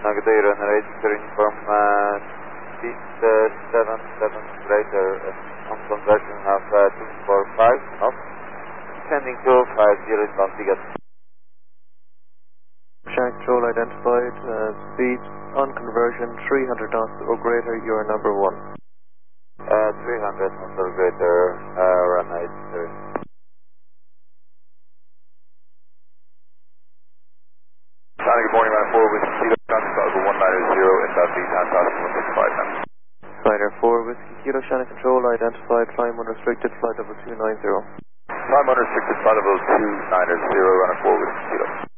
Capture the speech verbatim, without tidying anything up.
Nagaday, runway eight zero from uh, speed uh, seven seven greater uh, on conversion of uh, two four five knots, descending to five zero inbound ticket. Shank control identified, uh, speed on conversion three hundred knots or greater, you are number one. Uh, three hundred knots or greater, uh, runway eight zero. Sonic, good morning, line four with Kilo Sonic over one nine zero inbound V TAN thousand one six five now. Fighter four Whiskey Kilo Shannon control identified, climb unrestricted, flight level two nine zero. Climb unrestricted, flight level two nine zero, runner four with Kilo.